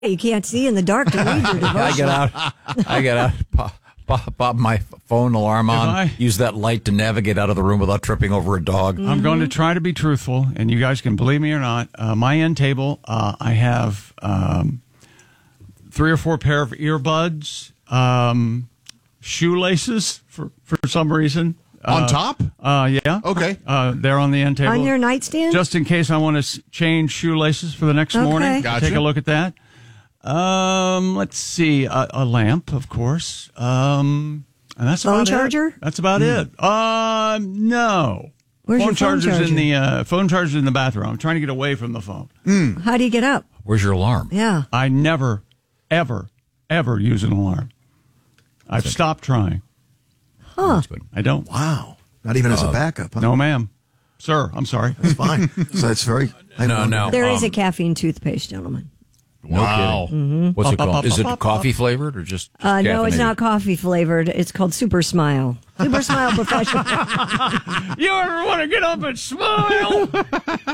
You can't see in the dark to read your devotion. I get out, pop my phone alarm on, use that light to navigate out of the room without tripping over a dog. Mm-hmm. I'm going to try to be truthful, and you guys can believe me or not. My end table, I have 3 or 4 pair of earbuds, shoelaces for some reason. On top? Yeah. Okay. They're on the end table. On your nightstand? Just in case I want to change shoelaces for the next morning. Gotcha. Take a look at that. Let's see. A lamp, of course. And that's phone about charger? It. That's about it. No. Where's your phone charger's charger? in the phone charger's in the bathroom. I'm trying to get away from the phone. How do you get up? Where's your alarm? Yeah. I never, ever use an alarm. I've stopped trying. Huh. I don't. Wow. Not even as a backup, huh? No, ma'am. Sir, I'm sorry. That's fine. So it's very... No. There is a caffeine toothpaste, gentlemen. No kidding. What's it called? Is it coffee flavored or just No, it's caffeinated? not coffee flavored. It's called Super Smile. Super Smile Professional. You ever want to get up and smile?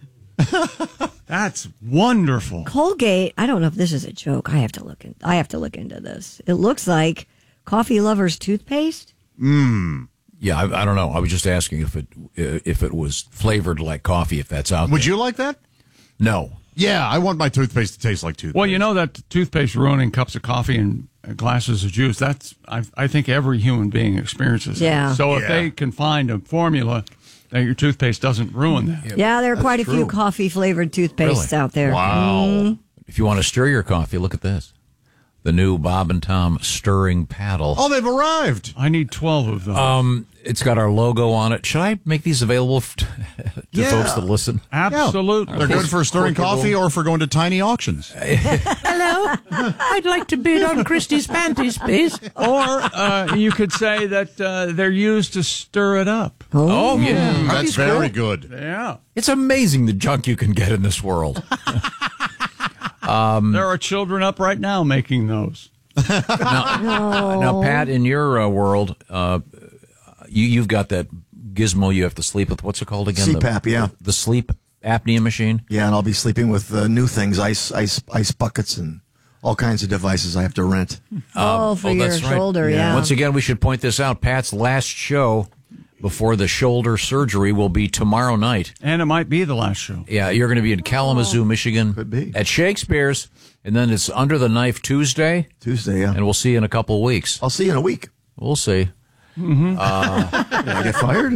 That's wonderful. Colgate. I don't know if this is a joke. I have to look into this. It looks like coffee lovers toothpaste. Yeah, I don't know. I was just asking if it was flavored like coffee, if that's out there. Would you like that? No. Yeah, I want my toothpaste to taste like toothpaste. Well, you know that toothpaste ruining cups of coffee and glasses of juice, I think every human being experiences that. Yeah. So if they can find a formula that your toothpaste doesn't ruin that. Yeah, there are quite a few coffee flavored toothpastes out there. Wow. If you want to stir your coffee, look at this. The new Bob and Tom stirring paddle. Oh, they've arrived. I need 12 of those. It's got our logo on it. Should I make these available to folks that listen? Absolutely. They're good for stirring coffee or for going to tiny auctions. Hello. I'd like to bid on Christie's panties, please. Or you could say that they're used to stir it up. Oh, yeah. That's very good. Yeah. It's amazing the junk you can get in this world. There are children up right now making those. Now, Pat, in your world, you've got that gizmo you have to sleep with. What's it called again? CPAP, yeah. The sleep apnea machine? Yeah, and I'll be sleeping with new things, ice buckets and all kinds of devices I have to rent. For your that's right. shoulder, yeah. Once again, we should point this out. Pat's last show before the shoulder surgery will be tomorrow night. And it might be the last show. Yeah, you're going to be in Kalamazoo, Michigan. Could be. At Shakespeare's, and then it's Under the Knife Tuesday. Tuesday, yeah. And we'll see you in a couple of weeks. I'll see you in a week. We'll see. Did I get fired?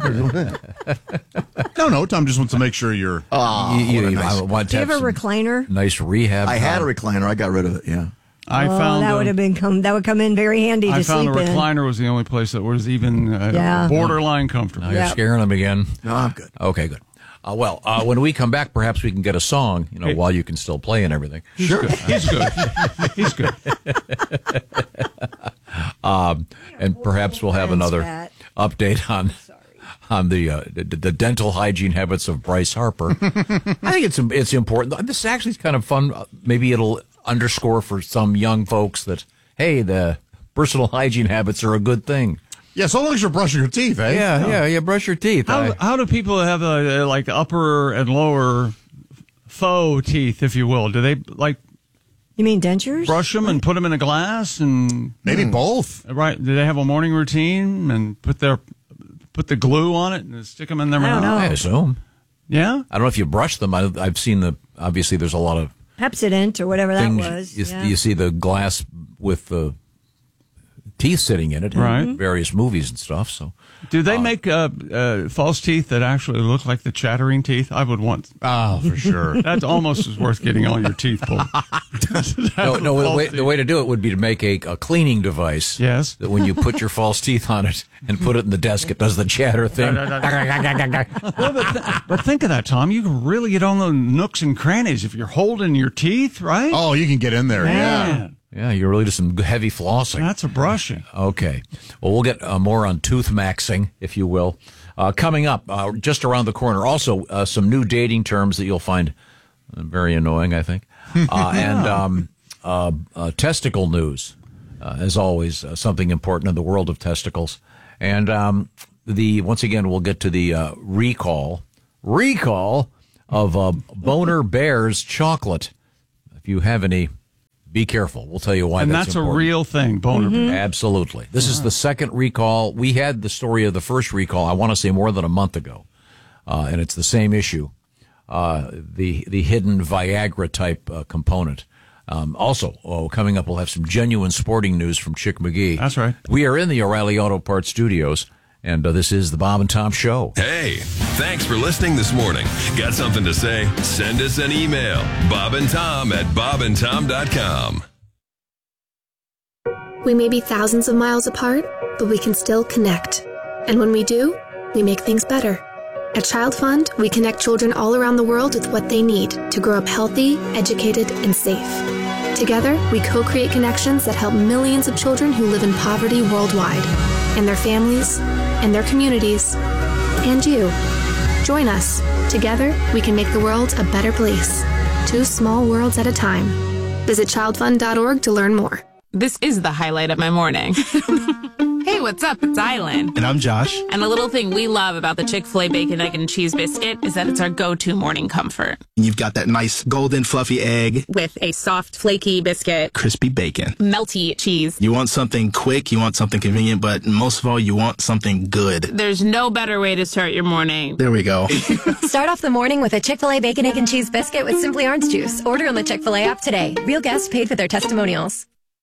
No, Tom just wants to make sure you're... I want Do to you have a recliner? nice rehab. I had a recliner. I got rid of it, yeah. I found that would come in very handy I to found sleep a in. recliner was the only place that was even borderline comfortable. Now you're scaring them again. No, I'm good. Okay, good. When we come back, perhaps we can get a song, while you can still play and everything. Sure. He's good. He's good. And perhaps we'll have another update on the dental hygiene habits of Bryce Harper. I think it's important. This actually is kind of fun. Maybe it'll underscore for some young folks that, hey, the personal hygiene habits are a good thing. Yeah, so long as you're brushing your teeth, eh? Yeah, brush your teeth. How do people have like upper and lower faux teeth, if you will? Do they You mean dentures? brush them and put them in a glass and Maybe both. right? Do they have a morning routine and put the glue on it and stick them in their I don't mouth? know. I assume. Yeah. I don't know if you brush them. I've seen obviously there's a lot of Pepsodent or whatever things. that was. You see the glass with the teeth sitting in it Right. in various movies and stuff. So Do they make false teeth that actually look like the chattering teeth? I would want. Oh, for sure. That's almost as worth getting all your teeth pulled. no. The way to do it would be to make a cleaning device. Yes. That when you put your false teeth on it and put it in the desk, it does the chatter thing. Well, but think of that, Tom. You can really get on the nooks and crannies if you're holding your teeth, right? Oh, you can get in there, yeah. Man, Yeah, you really do some heavy flossing. that's a brushing. Okay. Well, we'll get more on tooth maxing, if you will. Coming up, just around the corner, also some new dating terms that you'll find very annoying, I think. And testicle news, as always, something important in the world of testicles. And once again, we'll get to the recall of Boner Bears chocolate. If you have any be careful. We'll tell you why And that's a important. real thing, bone repair. Absolutely. This is the second recall. We had the story of the first recall, I want to say more than a month ago, and it's the same issue, the hidden Viagra-type component. Also, coming up, we'll have some genuine sporting news from Chick McGee. That's right. We are in the O'Reilly Auto Parts studios, and this is the Bob and Tom Show. Hey, thanks for listening this morning. Got something to say? Send us an email. bobandtom@bobandtom.com. We may be thousands of miles apart, but we can still connect. And when we do, we make things better. At Child Fund, we connect children all around the world with what they need to grow up healthy, educated, and safe. Together, we co-create connections that help millions of children who live in poverty worldwide, and their families, and their communities, and you. Join us. Together, we can make the world a better place. 2 small worlds at a time. Visit childfund.org to learn more. This is the highlight of my morning. Hey, what's up? It's Island. And I'm Josh. And the little thing we love about the Chick-fil-A Bacon, Egg, and Cheese Biscuit is that it's our go-to morning comfort. You've got that nice golden fluffy egg. With a soft, flaky biscuit. Crispy bacon. Melty cheese. You want something quick, you want something convenient, but most of all, you want something good. There's no better way to start your morning. There we go. Start off the morning with a Chick-fil-A Bacon, Egg, and Cheese Biscuit with Simply Orange Juice. Order on the Chick-fil-A app today. Real guests paid for their testimonials.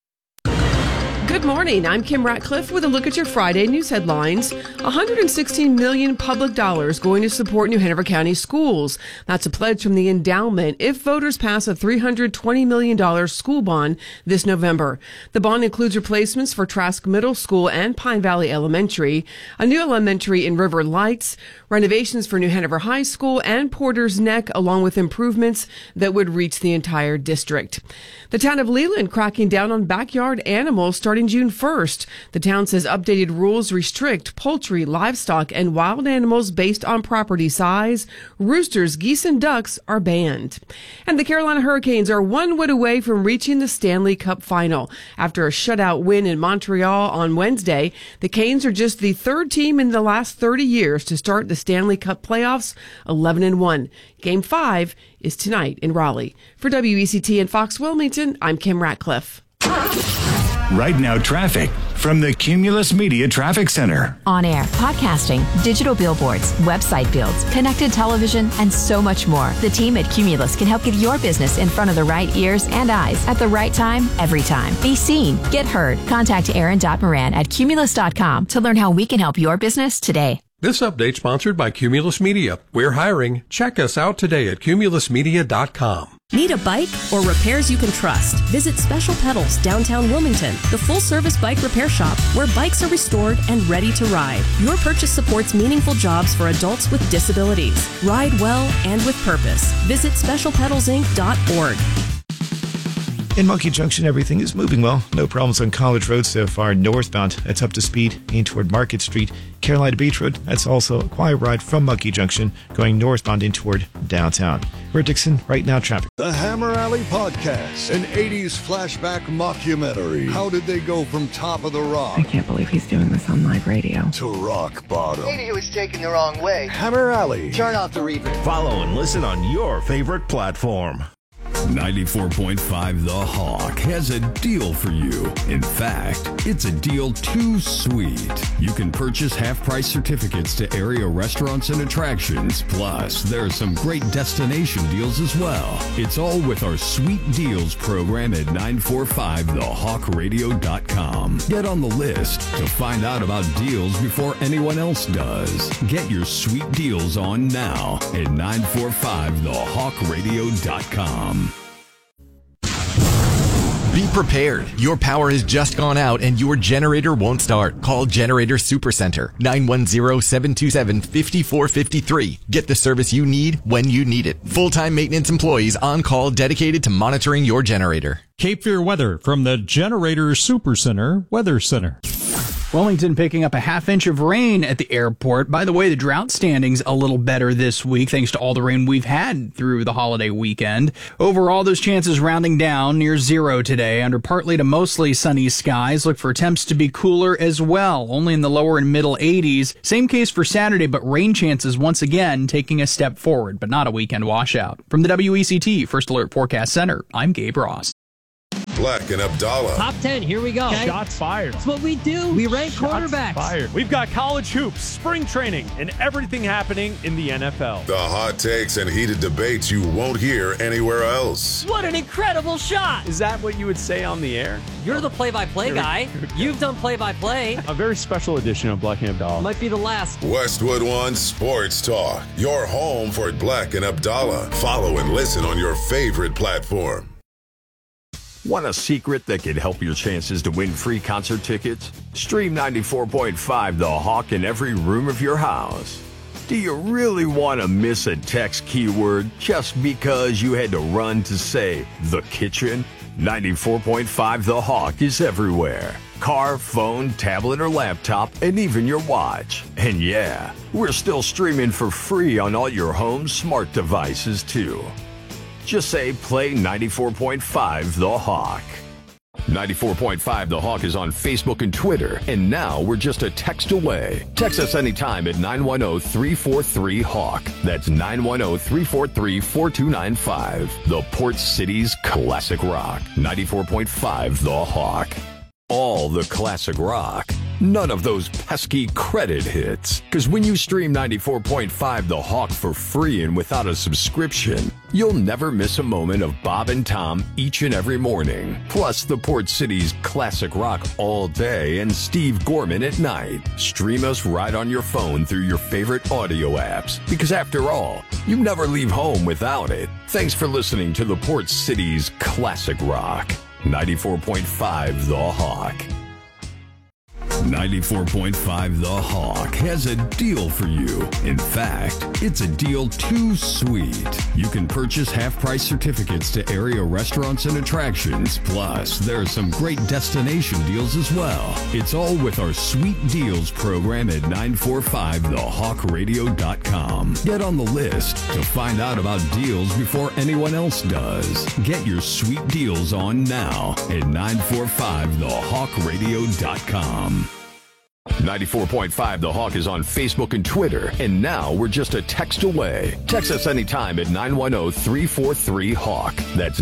Good morning. I'm Kim Ratcliffe with a look at your Friday news headlines. $116 million public dollars going to support New Hanover County schools. That's a pledge from the endowment if voters pass a $320 million school bond this November. The bond includes replacements for Trask Middle School and Pine Valley Elementary, a new elementary in River Lights, renovations for New Hanover High School and Porter's Neck, along with improvements that would reach the entire district. The town of Leland cracking down on backyard animals starting June 1st. The town says updated rules restrict poultry, livestock, and wild animals based on property size. Roosters, geese, and ducks are banned. And the Carolina Hurricanes are 1 win away from reaching the Stanley Cup final. After a shutout win in Montreal on Wednesday, the Canes are just the 3rd team in the last 30 years to start the Stanley Cup playoffs 11-1. Game 5 is tonight in Raleigh. For WECT and Fox Wilmington, I'm Kim Ratcliffe. Right now, traffic from the Cumulus Media Traffic Center. On air, podcasting, digital billboards, website builds, connected television, and so much more. The team at Cumulus can help get your business in front of the right ears and eyes at the right time, every time. Be seen, get heard. Contact Aaron.Moran at Cumulus.com to learn how we can help your business today. This update sponsored by Cumulus Media. We're hiring. Check us out today at cumulusmedia.com. Need a bike or repairs you can trust? Visit Special Pedals, downtown Wilmington, the full-service bike repair shop where bikes are restored and ready to ride. Your purchase supports meaningful jobs for adults with disabilities. Ride well and with purpose. Visit specialpedalsinc.org. In Monkey Junction, everything is moving well. No problems on College Road so far. Northbound, that's up to speed. In toward Market Street. Carolina Beach Road, that's also a quiet ride from Monkey Junction, going northbound in toward downtown. We're Dixon, right now traffic. The Hammer Alley Podcast, an 80s flashback mockumentary. How did they go from top of the rock? I can't believe he's doing this on live radio. To rock bottom. Maybe he was taken the wrong way. Hammer Alley. Turn off the reverb. Follow and listen on your favorite platform. 94.5 The Hawk has a deal for you. In fact, it's a deal too sweet. You can purchase half-price certificates to area restaurants and attractions. Plus, there are some great destination deals as well. It's all with our Sweet Deals program at 945thehawkradio.com. Get on the list to find out about deals before anyone else does. Get your sweet deals on now at 945thehawkradio.com. Be prepared. Your power has just gone out and your generator won't start. Call Generator Supercenter, 910-727-5453. Get the service you need when you need it. Full-time maintenance employees on call dedicated to monitoring your generator. Cape Fear weather from the Generator Supercenter Weather Center. Wilmington picking up a half inch of rain at the airport. By the way, the drought standing's a little better this week thanks to all the rain we've had through the holiday weekend. Overall, those chances rounding down near zero today under partly to mostly sunny skies. Look for temps to be cooler as well, only in the lower and middle 80s. Same case for Saturday, but rain chances once again taking a step forward, but not a weekend washout. From the WECT First Alert Forecast Center, I'm Gabe Ross. Black and Abdallah. Top 10, here we go. Okay. Shots fired. That's what we do. We rank quarterbacks. Fired. We've got college hoops, spring training, and everything happening in the NFL. The hot takes and heated debates you won't hear anywhere else. What an incredible shot. Is that what you would say on the air? You're the play-by-play guy. You've done play-by-play. A very special edition of Black and Abdallah. Might be the last. Westwood One Sports Talk. Your home for Black and Abdallah. Follow and listen on your favorite platform. Want a secret that could help your chances to win free concert tickets? Stream 94.5 The Hawk in every room of your house. Do you really want to miss a text keyword just because you had to run to say the kitchen? 94.5 The Hawk is everywhere. Car, phone, tablet, or laptop, and even your watch. And yeah, we're still streaming for free on all your home smart devices too. Just say play 94.5 The Hawk. 94.5 The Hawk is on Facebook and Twitter, and now we're just a text away. Text us anytime at 910-343-HAWK. That's 910-343-4295. The Port City's classic rock. 94.5 The Hawk. All the classic rock. None of those pesky credit hits. Because when you stream 94.5 The Hawk for free and without a subscription, you'll never miss a moment of Bob and Tom each and every morning. Plus the Port City's classic rock all day and Steve Gorman at night. Stream us right on your phone through your favorite audio apps. Because after all, you never leave home without it. Thanks for listening to the Port City's classic rock. 94.5 The Hawk. 94.5 The Hawk has a deal for you. In fact, it's a deal too sweet. You can purchase half-price certificates to area restaurants and attractions. Plus, there are some great destination deals as well. It's all with our Sweet Deals program at 945thehawkradio.com. Get on the list to find out about deals before anyone else does. Get your sweet deals on now at 945thehawkradio.com. 94.5 The Hawk is on Facebook and Twitter, and now we're just a text away. Text us anytime at 910-343-HAWK. That's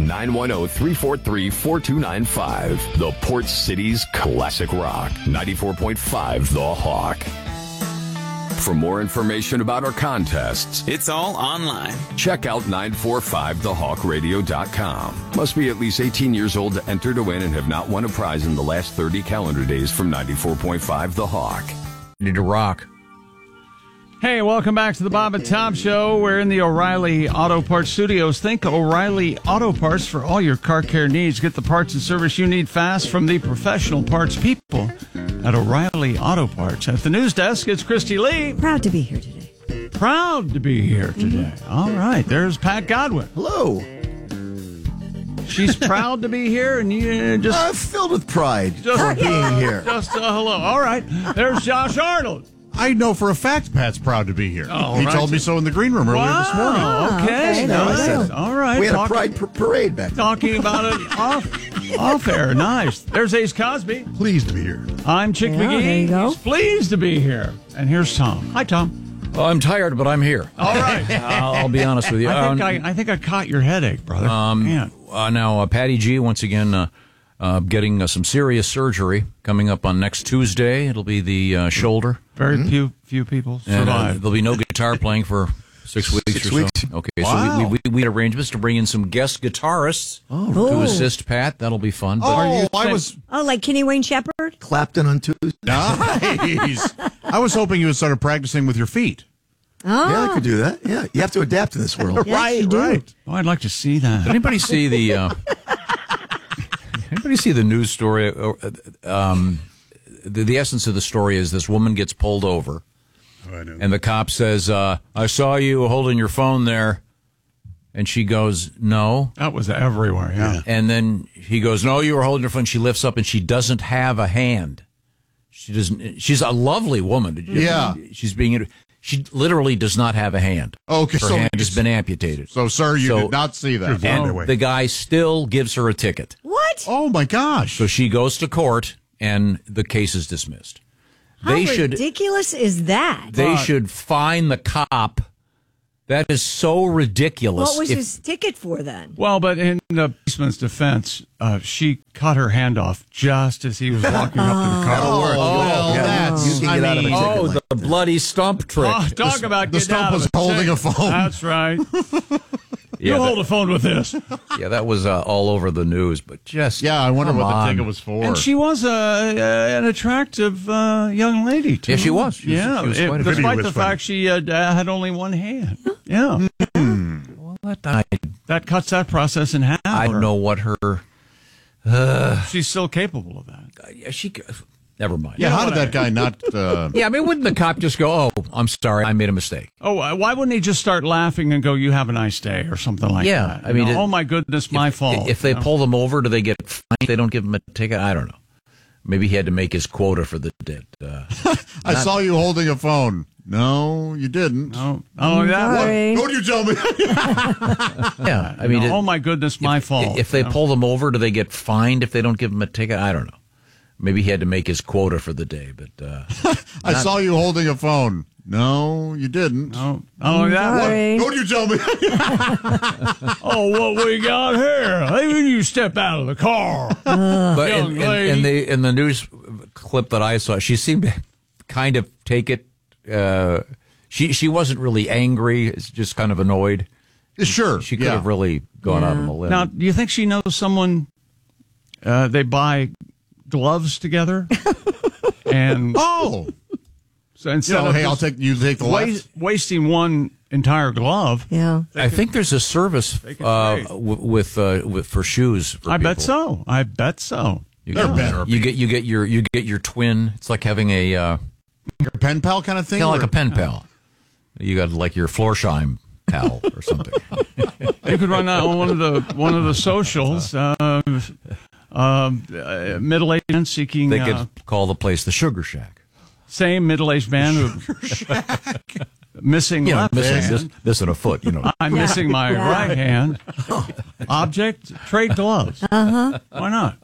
910-343-4295. The Port City's classic rock. 94.5 The Hawk. For more information about our contests, it's all online. Check out 945thehawkradio.com. Must be at least 18 years old to enter to win and have not won a prize in the last 30 calendar days from 94.5 The Hawk. Need to rock. Hey, welcome back to the Bob and Tom Show. We're in the O'Reilly Auto Parts Studios. Think O'Reilly Auto Parts for all your car care needs. Get the parts and service you need fast from the professional parts people at O'Reilly Auto Parts. At the news desk, it's Christy Lee. Proud to be here today. Proud to be here today. All right, there's Pat Godwin. Hello. She's proud to be here, and you just... filled with pride for being here. Just hello. All right, there's Josh Arnold. I know for a fact Pat's proud to be here. Oh, he right. told me so in the green room earlier this morning. Okay. Nice. All right. We had a pride parade back then. Talking about it off air. Nice. There's Ace Cosby. Pleased to be here. I'm Chick McGee. There you go. He's pleased to be here. And here's Tom. Hi, Tom. Well, I'm tired, but I'm here. All right. I'll be honest with you. I think I caught your headache, brother. Now, Patty G, once again, getting some serious surgery coming up on next Tuesday. It'll be the shoulder. Very few people survive. There'll be no guitar playing for 6 weeks or so. Okay, Wow. So we had arrangements to bring in some guest guitarists to assist Pat. That'll be fun. I like Kenny Wayne Shepherd? Clapton on Tuesday. Nice. I was hoping you would start practicing with your feet. Oh. Yeah, I could do that. Yeah, you have to adapt to this world. Yes, you do. Right. Oh, I'd like to see that. Did anybody see the? Anybody see the news story? The essence of the story is this woman gets pulled over, and the cop says, "I saw you holding your phone there," and she goes, "No." That was everywhere. Yeah. And then he goes, "No, you were holding your phone." She lifts up, and she doesn't have a hand. She doesn't. She's a lovely woman. Yeah. She literally does not have a hand. Okay, her hand has been amputated. So, sir, you did not see that. And the guy still gives her a ticket. What? Oh my gosh! So she goes to court, and the case is dismissed. How ridiculous is that? They should fine the cop That is so ridiculous. What was his ticket for then? Well, but in the policeman's defense, she cut her hand off just as he was walking up to the car. You can get out of a ticket like the bloody stump trick. Oh, talk about the getting out stump of was holding a phone. That's right. Yeah, you hold a phone with this. Yeah, that was all over the news, but just I wonder come what the on. ticket was for. And she was an attractive young lady, too. Yeah, she was. She was quite a despite video the fact she had only one hand. Yeah. Well, that cuts that process in half. I don't know what her... She's still capable of that. Yeah, never mind. Yeah, how did that guy not... Yeah, I mean, wouldn't the cop just go, I'm sorry, I made a mistake? Oh, why wouldn't he just start laughing and go, you have a nice day, or something like that? I mean... oh, my goodness, my fault. If they pull them over, do they get fined? They don't give them a ticket? I don't know. Maybe he had to make his quota for the day. I saw you holding a phone. No, you didn't. No. Oh, that Sorry. Don't you tell me. Yeah, I mean... oh, my goodness, my fault. If they pull them over, do they get fined if they don't give them a ticket? I don't know. Maybe he had to make his quota for the day, but... I saw you holding a phone. No, you didn't. No. Oh, that Sorry. Don't you tell me. Oh, what we got here? Maybe you step out of the car. But young lady. in the news clip that I saw, she seemed to kind of take it. She wasn't really angry. It's just kind of annoyed. Sure. She could have really gone out on a limb. Now, do you think she knows someone? They buy gloves together, and so instead of hey, you take the left. wasting one entire glove. Yeah, I think there's a service with for shoes. For I people. bet so. I bet so. They're better. You get your twin. It's like having a pen pal kind of thing, kind of like a pen pal. You got like your Florsheim pal or something. You could run that on one of the socials. Middle-aged man seeking. They could call the place the Sugar Shack. Same middle-aged man who missing left hand. Missing a foot. I'm missing my right hand. Object, trade gloves. Why not?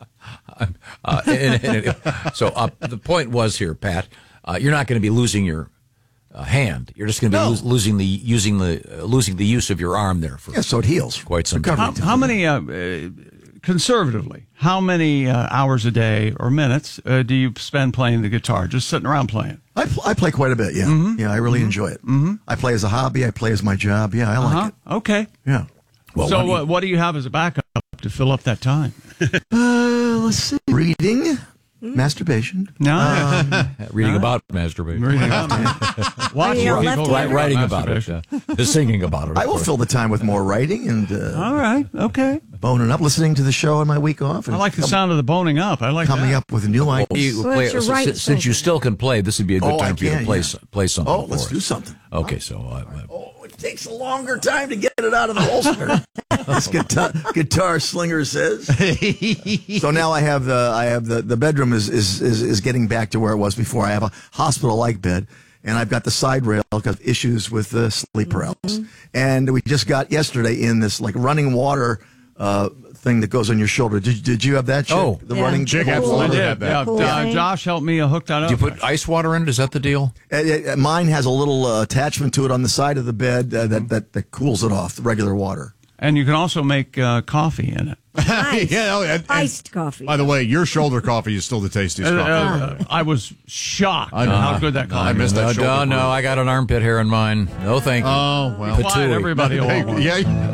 So the point was here, Pat. You're not going to be losing your hand. You're just going to be losing the use of your arm there for so it heals quite some time. How many conservatively? How many hours a day or minutes do you spend playing the guitar? Just sitting around playing? I play quite a bit. Yeah, yeah, I really enjoy it. I play as a hobby. I play as my job. Yeah, I like it. Okay. Yeah. Well, so what do you have as a backup to fill up that time? Let's see. Reading. Masturbation. No. Reading about masturbation. Watching people writing about it. Singing about it. I will fill the time with more writing and all right. Okay. Boning up, listening to the show on my week off. I like the sound of the boning up. I like coming up with new ideas. Since you still can play, this would be a good time for you to play something. Oh, let's do something. Okay, so it takes a longer time to get it out of the holster. This guitar slinger says. So now I have the bedroom is getting back to where it was before. I have a hospital-like bed, and I've got the side rail because of issues with sleep paralysis. And we just got yesterday in this like running water thing that goes on your shoulder. Did you have that? Chip? The running Jake absolutely had that. Yeah, Josh helped me hook that up. Do you put ice water in it? Is that the deal? Mine has a little attachment to it on the side of the bed that cools it off, the regular water. And you can also make coffee in it. Nice. Iced coffee. By the way, your shoulder coffee is still the tastiest coffee. I was shocked at how good that coffee I missed that shoulder. No, I got an armpit hair in mine. No, thank you. Oh, well. Fine, everybody all at once.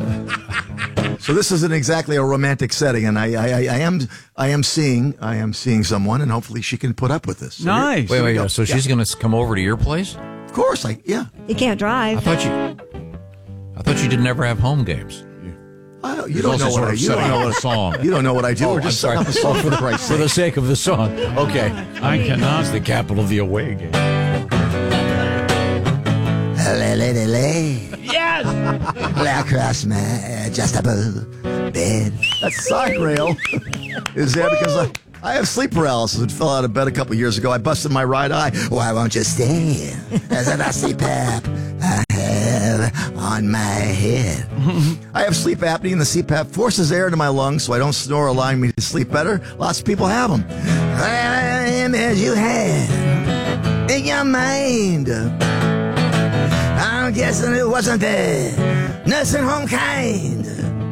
So this isn't exactly a romantic setting, and I am seeing someone, and hopefully she can put up with this. So nice. Wait. So she's going to come over to your place? Of course, yeah. You can't drive. I thought you didn't ever have home games. You don't know what I do. Setting up a song. You don't know what I do. Oh, We're just I'm setting up a song for the Christ's for the sake of the song. Okay. I cannot. It's the capital of the away game. Yes! Black cross my adjustable bed. That side rail is there because I have sleep paralysis and fell out of bed a couple years ago. I busted my right eye. Why won't you stand as a CPAP I have on my head? I have sleep apnea, and the CPAP forces air into my lungs so I don't snore, allowing me to sleep better. Lots of people have them. The image you have in your mind. I'm guessing it wasn't the nursing home kind.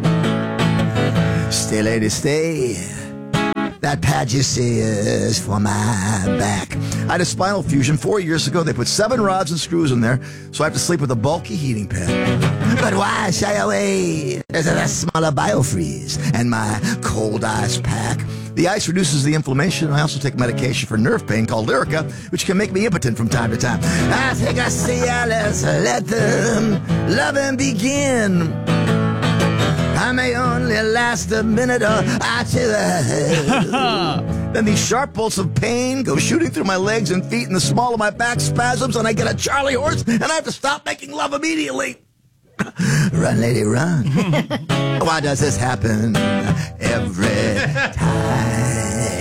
Stay, lady, stay. That pad you see is for my back. I had a spinal fusion 4 years ago. They put 7 rods and screws in there, so I have to sleep with a bulky heating pad. But why shy away? There's a smaller biofreeze and my cold ice pack. The ice reduces the inflammation. I also take medication for nerve pain called Lyrica, which can make me impotent from time to time. I take a Cialis, let them loving begin. I may only last a minute or two. Then these sharp bolts of pain go shooting through my legs and feet, and the small of my back spasms, and I get a Charlie horse, and I have to stop making love immediately. Run, lady, run. Why does this happen every time?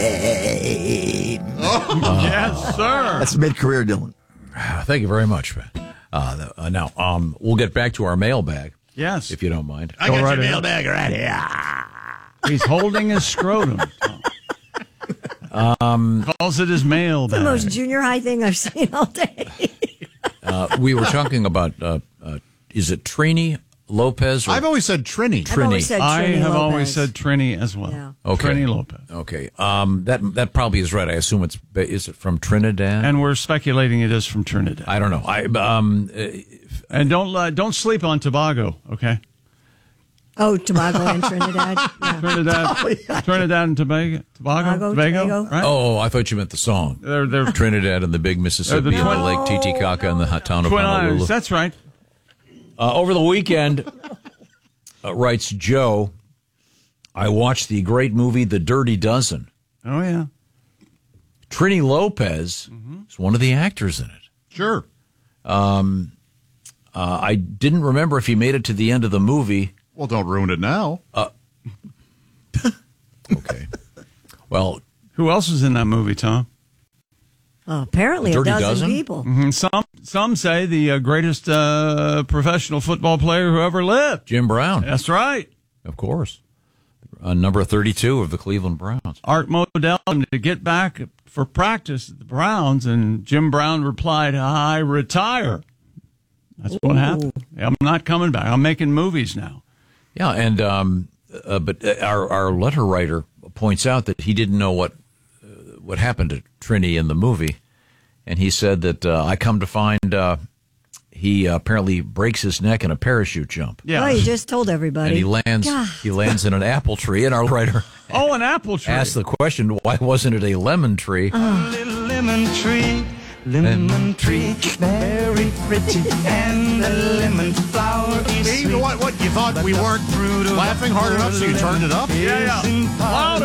Yes, sir. That's mid-career, Dylan. Thank you very much, man. Now, we'll get back to our mailbag. Yes. If you don't mind. I got your mailbag right here. He's holding his scrotum. Calls it his mailbag. The most junior high thing I've seen all day. We were talking about, is it Trini Lopez? Or I've always said Trini. I have always said Trini as well. Yeah. Okay. Trini Lopez. Okay. That probably is right. I assume is it from Trinidad? And we're speculating it is from Trinidad. I don't know. And don't sleep on Tobago, okay? Oh, Tobago and Trinidad. Yeah. Trinidad and Tobago, Tobago, right? Oh, I thought you meant the song. They're Trinidad and the Big Mississippi and the Lake Titicaca and the town of Twin Honolulu. Islands. That's right. Over the weekend, writes Joe, I watched the great movie The Dirty Dozen. Oh, yeah. Trini Lopez is one of the actors in it. Sure. I didn't remember if he made it to the end of the movie. Well, don't ruin it now. Okay. Well, who else was in that movie, Tom? Apparently a dozen people. Mm-hmm. Some say the greatest professional football player who ever lived. Jim Brown. That's right. Of course. Number 32 of the Cleveland Browns. Art Modell to get back for practice at the Browns, and Jim Brown replied, I retire. That's what happened. I'm not coming back. I'm making movies now. Yeah, and but our letter writer points out that he didn't know what happened to Trini in the movie, and he said that I come to find he apparently breaks his neck in a parachute jump. Yeah, you just told everybody. And he lands in an apple tree, and our writer an apple tree asked the question, why wasn't it a lemon tree? A little lemon tree, very pretty, and the lemon flower is Hey, you know what? You thought we weren't laughing hard enough, so you turned it up? Yeah. Louder.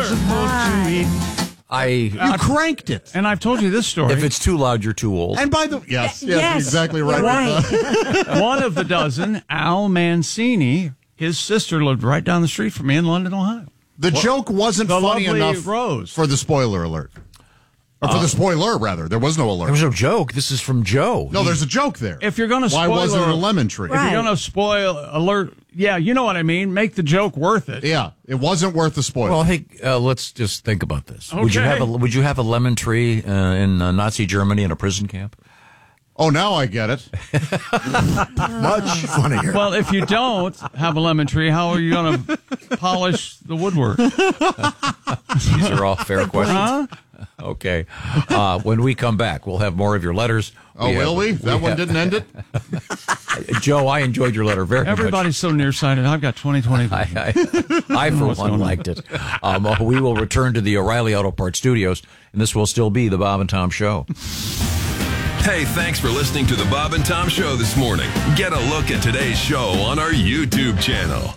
You cranked it. And I've told you this story. If it's too loud, you're too old. And by the yes, exactly right. One of the dozen, Al Mancini, his sister lived right down the street from me in London, Ohio. The joke wasn't funny enough Rose. for the spoiler alert. Or for the spoiler, rather. There was no alert. There was no joke. This is from Joe. No, there's a joke there. If you're going to spoil... Why wasn't it a lemon tree? If you're going to spoil alert... Yeah, you know what I mean. Make the joke worth it. Yeah, it wasn't worth the spoiler. Well, hey, let's just think about this. Okay. Would you have a lemon tree in Nazi Germany in a prison camp? Oh, now I get it. Much funnier. Well, if you don't have a lemon tree, how are you going to polish the woodwork? These are all fair questions. Huh? Okay. When we come back, we'll have more of your letters. Will we? That one didn't end it? Joe, I enjoyed your letter very much. Everybody's so nearsighted. I've got 20/20. I for one, liked it. We will return to the O'Reilly Auto Parts Studios, and this will still be the Bob and Tom Show. Hey, thanks for listening to the Bob and Tom Show this morning. Get a look at today's show on our YouTube channel.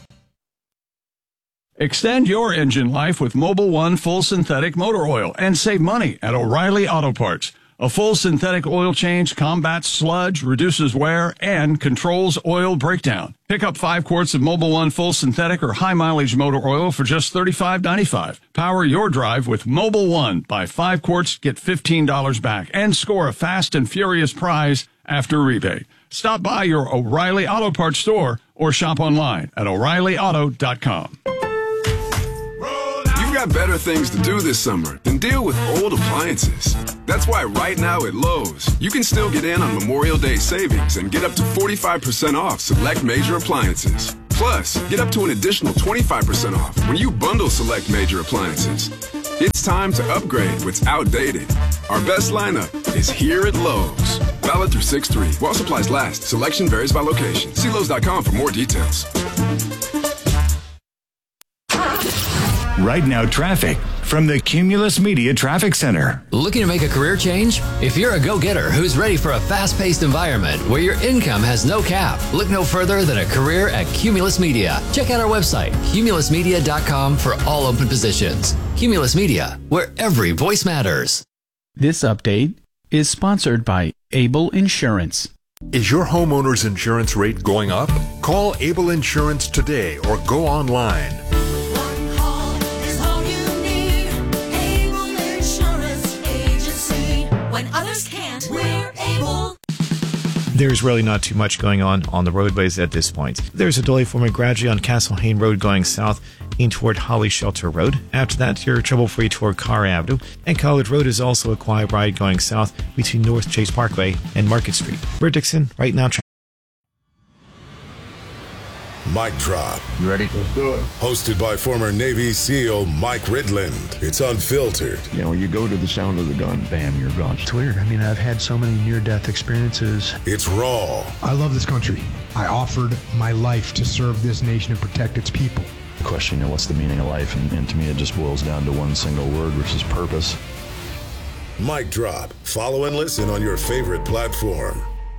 Extend your engine life with Mobil 1 full synthetic motor oil and save money at O'Reilly Auto Parts. A full synthetic oil change combats sludge, reduces wear, and controls oil breakdown. Pick up 5 quarts of Mobil 1 full synthetic or high mileage motor oil for just $35.95. Power your drive with Mobil 1. Buy 5 quarts, get $15 back, and score a fast and furious prize after rebate. Stop by your O'Reilly Auto Parts store or shop online at O'ReillyAuto.com. got better things to do this summer than deal with old appliances. That's why right now at Lowe's, you can still get in on Memorial Day savings and get up to 45% off select major appliances. Plus, get up to an additional 25% off when you bundle select major appliances. It's time to upgrade what's outdated. Our best lineup is here at Lowe's. Valid through 6/3. While supplies last. Selection varies by location. See Lowe's.com for more details. Right now, traffic from the Cumulus Media Traffic Center. Looking to make a career change? If you're a go-getter who's ready for a fast-paced environment where your income has no cap, look no further than a career at Cumulus Media. Check out our website, cumulusmedia.com, for all open positions. Cumulus Media, where every voice matters. This update is sponsored by Able Insurance. Is your homeowner's insurance rate going up? Call Able Insurance today or go online. There's really not too much going on the roadways at this point. There's a delay forming gradually on Castlehane Road going south in toward Holly Shelter Road. After that, you're trouble-free toward Carr Avenue. And College Road is also a quiet ride going south between North Chase Parkway and Market Street. We're Dixon, right now. Mic Drop. You ready? Let's do it. Hosted by former Navy SEAL Mike Ridland. It's unfiltered. You know, you go to the sound of the gun, bam, you're gone. It's weird. I mean, I've had so many near-death experiences. It's raw. I love this country. I offered my life to serve this nation and protect its people. The question, you know, what's the meaning of life? And to me, it just boils down to one single word, which is purpose. Mic Drop. Follow and listen on your favorite platform.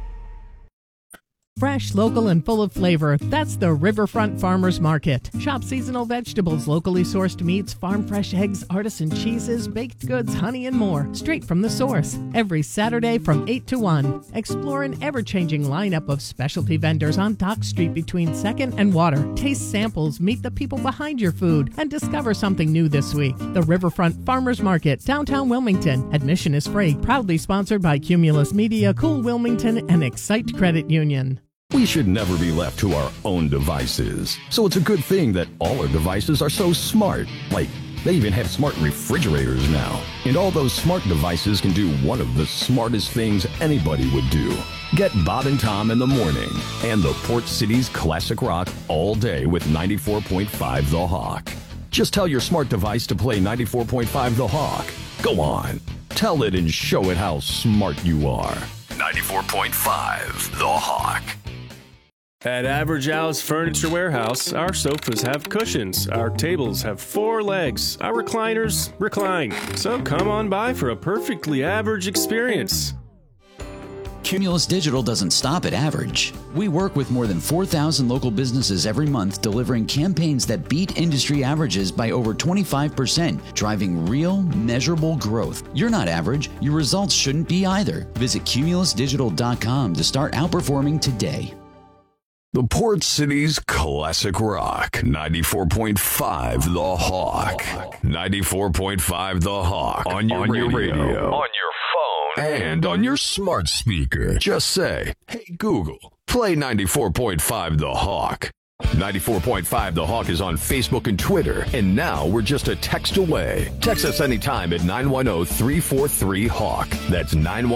Fresh, local, and full of flavor. That's the Riverfront Farmers Market. Shop seasonal vegetables, locally sourced meats, farm fresh eggs, artisan cheeses, baked goods, honey, and more. Straight from the source. Every Saturday from 8 to 1. Explore an ever-changing lineup of specialty vendors on Dock Street between 2nd and Water. Taste samples, meet the people behind your food, and discover something new this week. The Riverfront Farmers Market, downtown Wilmington. Admission is free. Proudly sponsored by Cumulus Media, Cool Wilmington, and Excite Credit Union. We should never be left to our own devices. So it's a good thing that all our devices are so smart. Like, they even have smart refrigerators now. And all those smart devices can do one of the smartest things anybody would do. Get Bob and Tom in the morning and the Port City's classic rock all day with 94.5 The Hawk. Just tell your smart device to play 94.5 The Hawk. Go on. Tell it and show it how smart you are. 94.5 The Hawk. At Average Al's Furniture Warehouse, our sofas have cushions, our tables have 4 legs, our recliners recline. So come on by for a perfectly average experience. Cumulus Digital doesn't stop at average. We work with more than 4,000 local businesses every month, delivering campaigns that beat industry averages by over 25%, driving real, measurable growth. You're not average. Your results shouldn't be either. Visit cumulusdigital.com to start outperforming today. The Port City's classic rock, 94.5 The Hawk. 94.5 The Hawk. On your radio. On your phone. And on your smart speaker. Just say, hey Google, play 94.5 The Hawk. 94.5 The Hawk is on Facebook and Twitter, and now we're just a text away. Text us anytime at 910-343-HAWK. That's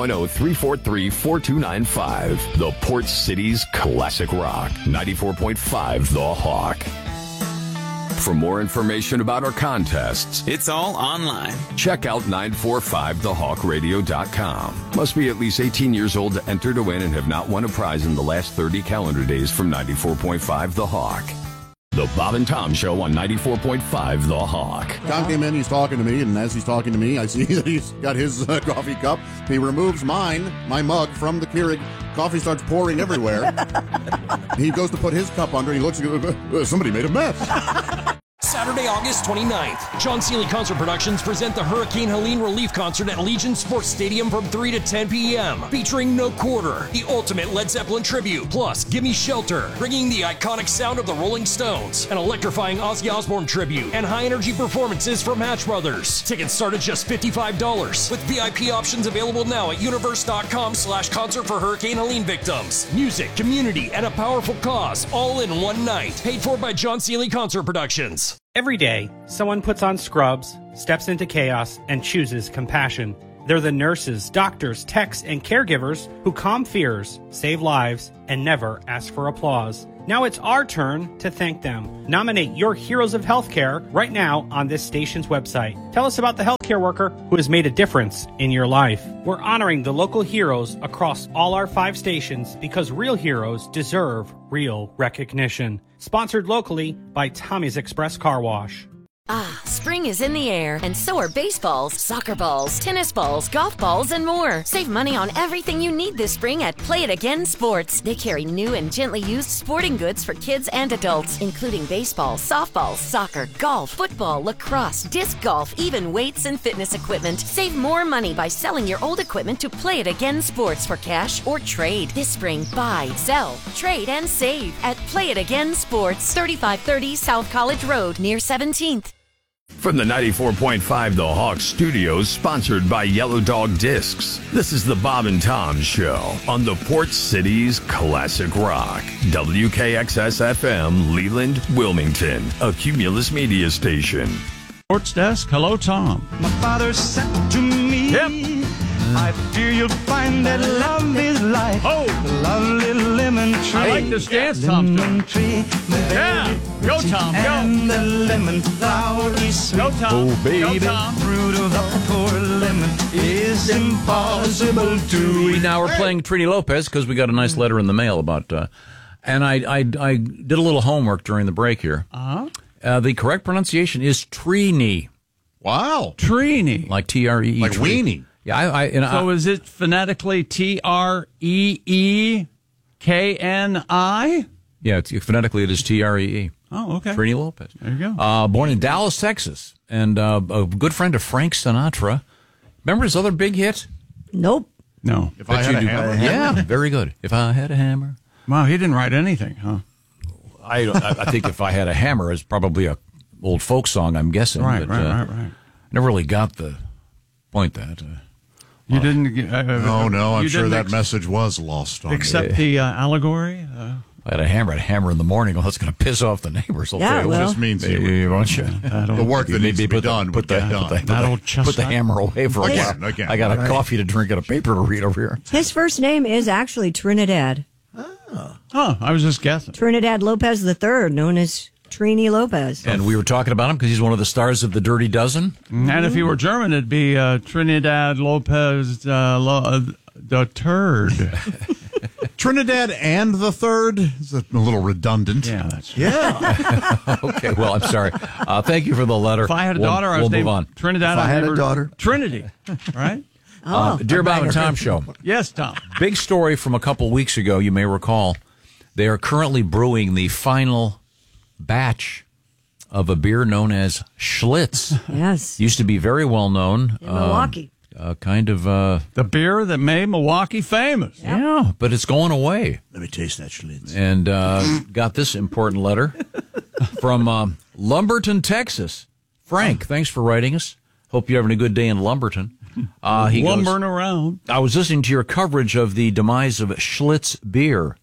910-343-4295. The Port City's classic rock, 94.5 The Hawk. For more information about our contests, it's all online. Check out 945thehawkradio.com. Must be at least 18 years old to enter to win and have not won a prize in the last 30 calendar days from 94.5 The Hawk. The Bob and Tom Show on 94.5 The Hawk. Tom came in, he's talking to me, and as he's talking to me, I see that he's got his coffee cup. He removes my mug from the Keurig. Coffee starts pouring everywhere. He goes to put his cup under, and he looks and goes, somebody made a mess. Saturday, August 29th, John Seeley Concert Productions present the Hurricane Helene Relief Concert at Legion Sports Stadium from 3 to 10 p.m. Featuring No Quarter, the ultimate Led Zeppelin tribute, plus Gimme Shelter, bringing the iconic sound of the Rolling Stones, an electrifying Ozzy Osbourne tribute, and high-energy performances from Hatch Brothers. Tickets start at just $55, with VIP options available now at universe.com/concert for Hurricane Helene victims. Music, community, and a powerful cause, all in one night. Paid for by John Seeley Concert Productions. Every day, someone puts on scrubs, steps into chaos, and chooses compassion. They're the nurses, doctors, techs, and caregivers who calm fears, save lives, and never ask for applause. Now it's our turn to thank them. Nominate your heroes of healthcare right now on this station's website. Tell us about the healthcare worker who has made a difference in your life. We're honoring the local heroes across all our 5 stations because real heroes deserve real recognition. Sponsored locally by Tommy's Express Car Wash. Ah, spring is in the air, and so are baseballs, soccer balls, tennis balls, golf balls, and more. Save money on everything you need this spring at Play It Again Sports. They carry new and gently used sporting goods for kids and adults, including baseball, softball, soccer, golf, football, lacrosse, disc golf, even weights and fitness equipment. Save more money by selling your old equipment to Play It Again Sports for cash or trade. This spring, buy, sell, trade, and save at Play It Again Sports, 3530 South College Road, near 17th. From the 94.5 The Hawk Studios, sponsored by Yellow Dog Discs, this is the Bob and Tom Show on the Port City's Classic Rock. WKXS-FM, Leland, Wilmington, a Cumulus Media station. Sports Desk, hello, Tom. My father said to me, I fear you'll find that love is like a lovely lemon tree. I like this dance, Tom. Lemon tree, yeah, go, Tom, go. And the lemon flower is sweet. Go, Tom. Oh, baby. Go, Tom. Fruit of the poor lemon is impossible to eat. Now we're playing Trini Lopez because we got a nice letter in the mail about, and I did a little homework during the break here. The correct pronunciation is Trini. Wow. Trini. Like T-R-E-E. Like weenie. Yeah, so is it phonetically Treekni? Yeah, phonetically it is Tree. Oh, okay. Trini Lopez. There you go. Born in Dallas, Texas, and a good friend of Frank Sinatra. Remember his other big hit? Nope. No. If I had a hammer. Yeah, very good. If I had a hammer. Wow, he didn't write anything, huh? I think If I Had a Hammer is probably a old folk song, I'm guessing. Right. Never really got the point that. You didn't. No, I'm sure that message was lost on except the allegory. I had a hammer in the morning. Well, that's going to piss off the neighbors. Yeah, well. This means won't you? The work that needs to be done. Put the hammer away for a while. Again. I got a coffee to drink and a paper to read over here. His first name is actually Trinidad. Oh, I was just guessing. Trinidad Lopez III, known as Trini Lopez. And we were talking about him because he's one of the stars of The Dirty Dozen. And if he were German, it'd be Trinidad Lopez the Turd. Trinidad and the Third is a little redundant. Yeah, that's true. Yeah. Okay, well, I'm sorry. Thank you for the letter. If I had a daughter, I was move on. Trinidad. If I had a daughter. Trinity, right? Dear Bob and Tom Show. Yes, Tom. Big story from a couple weeks ago, you may recall. They are currently brewing the final batch of a beer known as Schlitz. Yes. Used to be very well known. In Milwaukee. Kind of... the beer that made Milwaukee famous. Yep. Yeah, but it's going away. Let me taste that Schlitz. And got this important letter from Lumberton, Texas. Frank, thanks for writing us. Hope you're having a good day in Lumberton. He Lumbering around. I was listening to your coverage of the demise of Schlitz beer,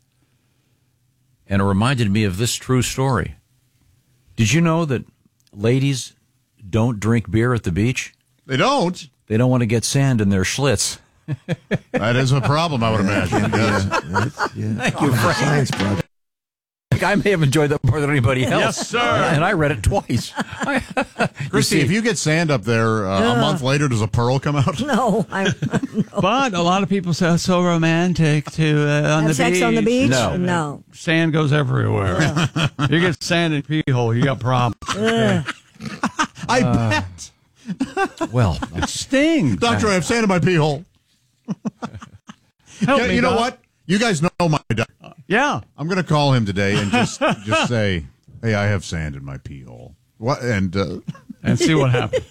and it reminded me of this true story. Did you know that ladies don't drink beer at the beach? They don't? They don't want to get sand in their Schlitz. That is a problem, I would imagine. Thank you, Frank. Science project. I may have enjoyed that more than anybody else. Yes, sir. And I read it twice. Christy, if you get sand up there a month later, does a pearl come out? No. No. But a lot of people say it's so romantic to on Have the sex beach. on the beach? No. Sand goes everywhere. You get sand in pee hole, you got problems. I bet. Well, it stings. Doctor, I have sand in my pee hole. Help me, you know Doc. what? You guys know my doctor. Yeah. I'm going to call him today and just say, hey, I have sand in my pee hole. What? And see what happens.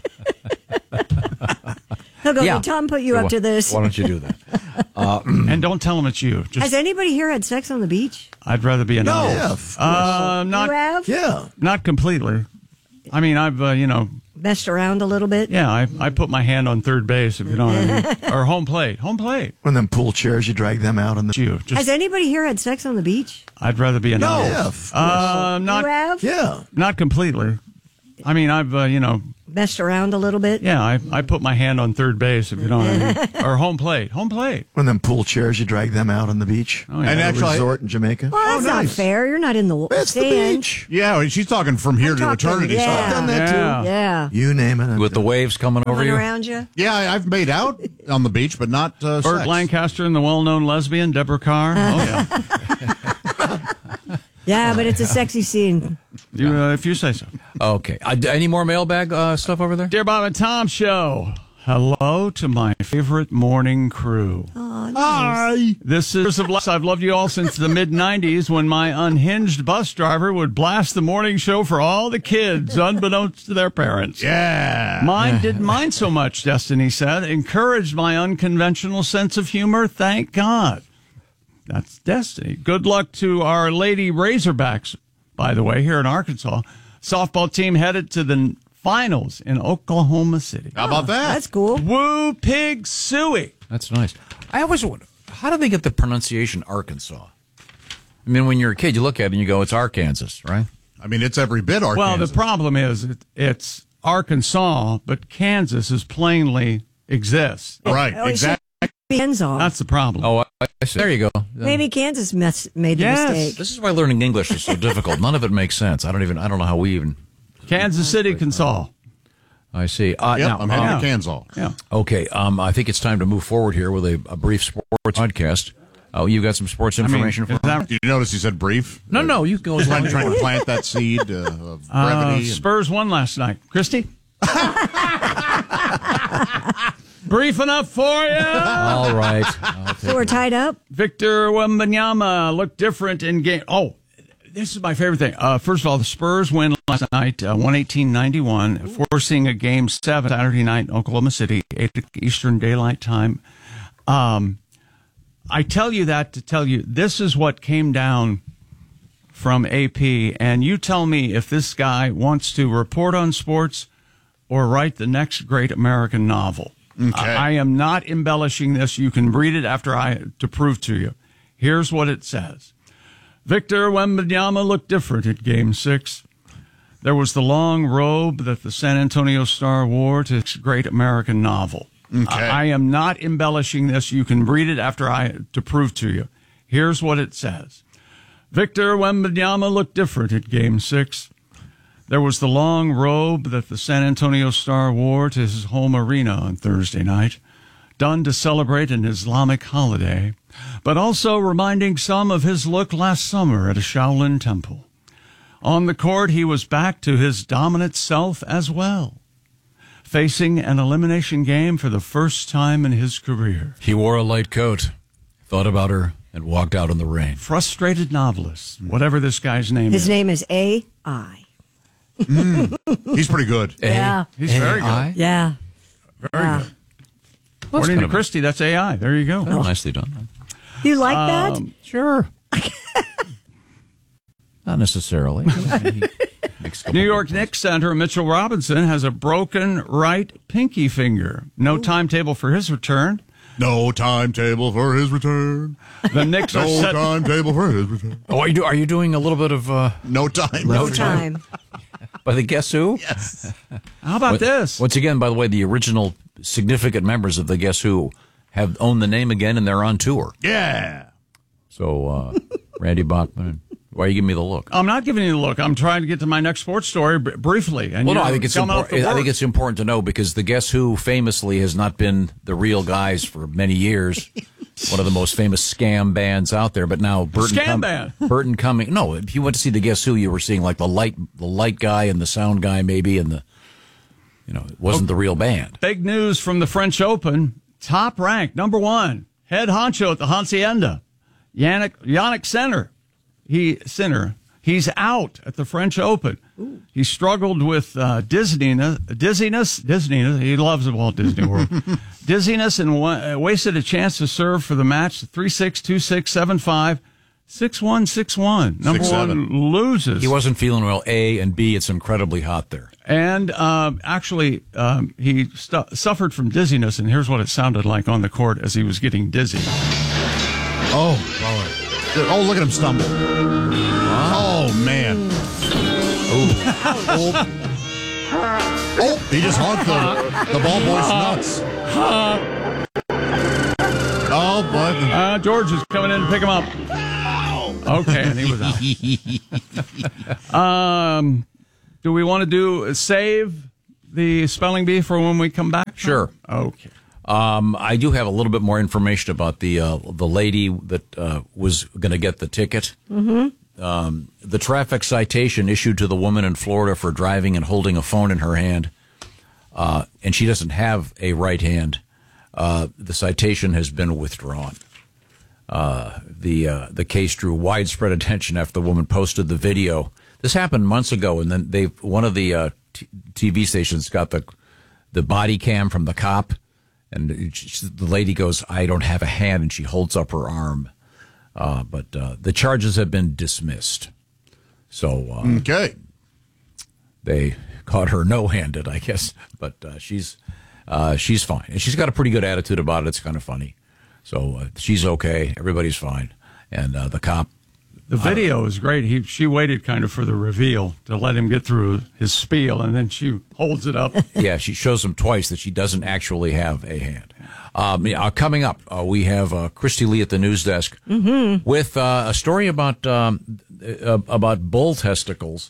He'll go, Tom put you up to this. Why don't you do that? And don't tell him it's you. Just, Has anybody here had sex on the beach? I'd rather be anonymous. Not, You have? Yeah. not completely. I mean, I've, Messed around a little bit? yeah, I put my hand on third base, if you know what I mean. Or home plate. Home plate. One of them pool chairs, you drag them out on the... You. Has anybody here had sex on the beach? I'd rather be anonymous. Yeah, of course. Not, You have? Yeah. not completely. I mean, I've, messed around a little bit. Yeah, I put my hand on third base, if you know what I mean. Or home plate. Home plate. One of them pool chairs, you drag them out on the beach. Oh, yeah. And actually, resort in Jamaica. Well, that's not fair. You're not in the stand. Yeah, she's talking from here to eternity. Yeah. I've done that too. Yeah. You name it. With the waves coming over Coming you. around you. Yeah, I've made out on the beach, but not Burt sex. Lancaster and the well-known lesbian, Deborah Carr. Oh, yeah. Yeah, but it's a sexy scene. If you say so. Okay. Any more mailbag stuff over there? Dear Bob and Tom Show, hello to my favorite morning crew. Oh, nice. Hi. This is I've loved you all since the mid-'90s when my unhinged bus driver would blast the morning show for all the kids, unbeknownst to their parents. Yeah. Mine didn't mind so much, Destiny said. Encouraged my unconventional sense of humor, thank God. That's Destiny. Good luck to our Lady Razorbacks, by the way, here in Arkansas. Softball team headed to the finals in Oklahoma City. How about that? That's cool. Woo pig suey. That's nice. I always wonder, how do they get the pronunciation Arkansas? I mean, when you're a kid, you look at it and you go, it's Arkansas, right? I mean, it's every bit Arkansas. Well, the problem is it's Arkansas, but Kansas is plainly exists. Right, Oh, it should exactly. be Kansas. That's the problem. Oh, I see. There you go. Maybe Kansas made the Yes. mistake. This is why learning English is so difficult. None of it makes sense. I don't know how we even. Kansas City, Kansas. I see. Yep, Now, I'm heading to Kansas. Yeah. okay. I think it's time to move forward here with a brief sports podcast. Oh, you got some sports information for us? Did you notice he said brief? No, you go as long as Trying you to want. plant that seed of brevity. Spurs won last night. Christy? Brief enough for you? All right. So we're tied up? Victor Wembanyama looked different in game. Oh, this is my favorite thing. First of all, the Spurs win last night, 118-91, forcing a Game 7 Saturday night in Oklahoma City, 8 Eastern Daylight Time. I tell you that to tell you this is what came down from AP, and you tell me if this guy wants to report on sports or write the next great American novel. Okay. I am not embellishing this. You can read it to prove to you. Here's what it says. Victor Wembanyama looked different at Game 6. There was the long robe that the San Antonio Star wore to its great American novel. Okay. I am not embellishing this. You can read it to prove to you. Here's what it says. Victor Wembanyama looked different at Game 6. There was the long robe that the San Antonio Star wore to his home arena on Thursday night, done to celebrate an Islamic holiday, but also reminding some of his look last summer at a Shaolin temple. On the court, he was back to his dominant self as well, facing an elimination game for the first time in his career. He wore a light coat, thought about her, and walked out in the rain. Frustrated novelist, whatever this guy's name is. His name is A.I. He's pretty good. Yeah. He's very good. Yeah. Very good. According to Christy, that's AI. There you go. Nicely done. You like that? Sure. Not necessarily. New York Knicks center Mitchell Robinson has a broken right pinky finger. No timetable for his return. No timetable for his return. The Knicks are No set. timetable for his return. Oh, are you doing a little bit of No time. No time. by the Guess Who? Yes. How about this? Once again, by the way, the original significant members of the Guess Who have owned the name again, and they're on tour. Yeah. So, Randy Bachman, why are you giving me the look? I'm not giving you the look. I'm trying to get to my next sports story briefly. And Well, no, you're I think it's coming off the important. I think work. it's important to know because the Guess Who famously has not been the real guys for many years. One of the most famous scam bands out there, but now Burton Cummings. No, if you went to see the Guess Who, you were seeing like the light guy and the sound guy maybe, and it wasn't the real band. Big news from the French Open. Top ranked, number one, head honcho at the Hacienda, Yannick Sinner. He's out at the French Open. Ooh. He struggled with dizziness. He loves the Walt Disney World. Dizziness and wasted a chance to serve for the match. 3-6, 2-6, 7-5, 6-1, 6-1. Number 6-7. one loses. He wasn't feeling well. A and B, it's incredibly hot there. And he suffered from dizziness, and here's what it sounded like on the court as he was getting dizzy. Oh, Lord. Oh, look at him stumble. Oh, man. Oh, he just honked the ball boy's nuts. Oh, boy. George is coming in to pick him up. Okay, and he was out. Do we want to save the spelling bee for when we come back? Sure. Okay. I do have a little bit more information about the lady that was going to get the ticket. Mm-hmm. The traffic citation issued to the woman in Florida for driving and holding a phone in her hand, and she doesn't have a right hand. The citation has been withdrawn. The case drew widespread attention after the woman posted the video. This happened months ago, and then one of the TV stations got the body cam from the cop, and the lady goes, "I don't have a hand," and she holds up her arm. But the charges have been dismissed. So okay, they caught her no-handed, I guess, but she's fine, and she's got a pretty good attitude about it. It's kind of funny. So she's okay. Everybody's fine. And the cop. The video is great. She waited kind of for the reveal to let him get through his spiel, and then she holds it up. Yeah, she shows him twice that she doesn't actually have a hand. Coming up, we have Christy Lee at the news desk with a story about bull testicles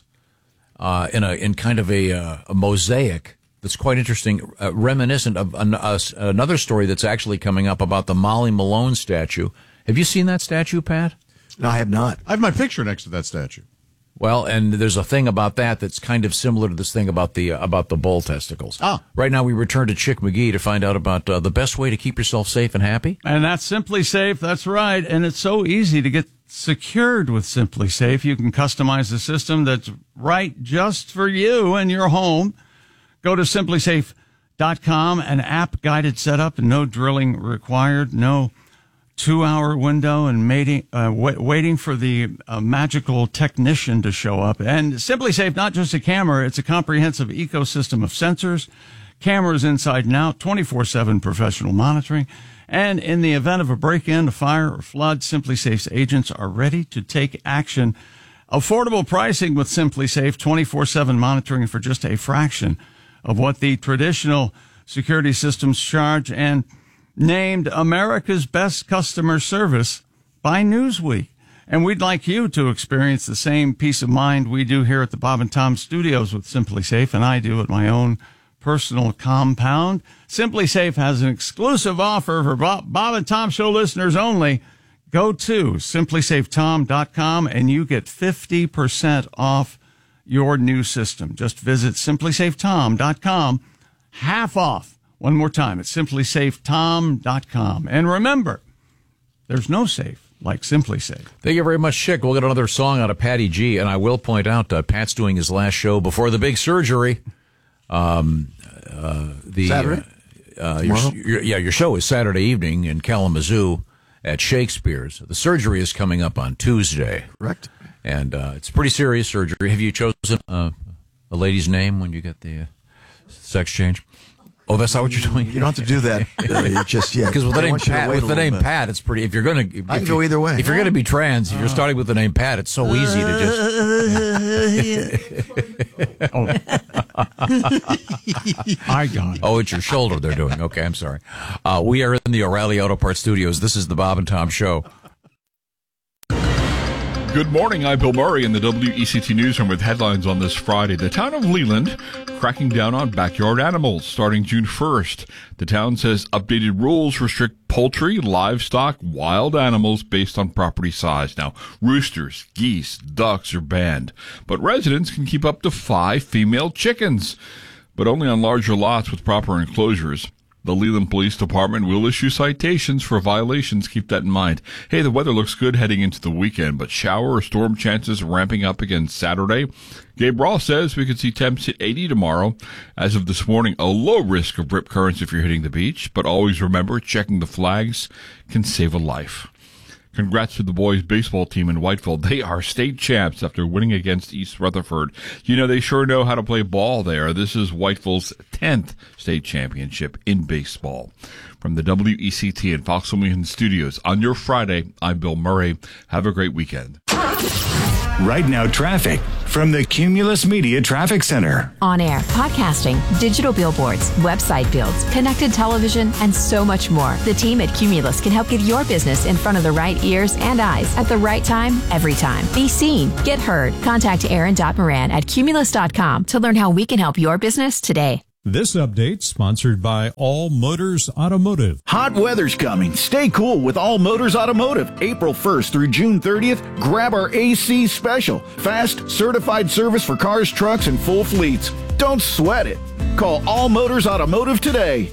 in kind of a mosaic. That's quite interesting, reminiscent of another story that's actually coming up about the Molly Malone statue. Have you seen that statue, Pat? No, I have not. I have my picture next to that statue. Well, and there's a thing about that's kind of similar to this thing about the bull testicles. Right now we return to Chick McGee to find out about the best way to keep yourself safe and happy. And that's Simply Safe. That's right. And it's so easy to get secured with Simply Safe. You can customize the system that's right just for you and your home. Go to simplysafe.com, an app-guided setup, and no drilling required, no 2-hour window and waiting for the magical technician to show up. And Simply Safe, not just a camera, it's a comprehensive ecosystem of sensors, cameras inside and out, 24/7 professional monitoring. And in the event of a break-in, a fire, or flood, Simply Safe's agents are ready to take action. Affordable pricing with Simply Safe, 24/7 monitoring for just a fraction of what the traditional security systems charge, and named America's Best Customer Service by Newsweek. And we'd like you to experience the same peace of mind we do here at the Bob and Tom Studios with Simply Safe, and I do at my own personal compound. Simply Safe has an exclusive offer for Bob and Tom Show listeners only. Go to simplysafetom.com and you get 50% off your new system. Just visit simplysafetom.com, half off. One more time, it's simplysafetom.com. And remember, there's no safe like Simply Safe. Thank you very much, Chick. We'll get another song out of Patty G. And I will point out, Pat's doing his last show before the big surgery. Saturday? Your show is Saturday evening in Kalamazoo at Shakespeare's. The surgery is coming up on Tuesday. Correct. And it's pretty serious surgery. Have you chosen a lady's name when you get the sex change? Oh, that's not what you're doing. You don't have to do that just yet. Because with the name Pat, it's pretty. If you're going to, I can go either way. If you're going to be trans, if you're starting with the name Pat, it's so easy to just. I got it. Oh, it's your shoulder they're doing. Okay, I'm sorry. We are in the O'Reilly Auto Parts Studios. This is the Bob and Tom Show. Good morning, I'm Bill Murray in the WECT Newsroom with headlines on this Friday. The town of Leland cracking down on backyard animals starting June 1st. The town says updated rules restrict poultry, livestock, wild animals based on property size. Now, roosters, geese, ducks are banned, but residents can keep up to 5 female chickens, but only on larger lots with proper enclosures. The Leland Police Department will issue citations for violations. Keep that in mind. Hey, the weather looks good heading into the weekend, but shower or storm chances ramping up again Saturday. Gabe Ross says we could see temps hit 80 tomorrow. As of this morning, a low risk of rip currents if you're hitting the beach, but always remember checking the flags can save a life. Congrats to the boys baseball team in Whiteville. They are state champs after winning against East Rutherford. You know, they sure know how to play ball there. This is Whiteville's 10th state championship in baseball. From the WECT and Fox Million Studios on your Friday, I'm Bill Murray. Have a great weekend. Right Now Traffic from the Cumulus Media Traffic Center. On air, podcasting, digital billboards, website builds, connected television, and so much more. The team at Cumulus can help get your business in front of the right ears and eyes at the right time, every time. Be seen, get heard. Contact Aaron.Moran at Cumulus.com to learn how we can help your business today. This update sponsored by All Motors Automotive. Hot weather's coming. Stay cool with All Motors Automotive. April 1st through June 30th, grab our AC special. Fast, certified service for cars, trucks, and full fleets. Don't sweat it. Call All Motors Automotive today.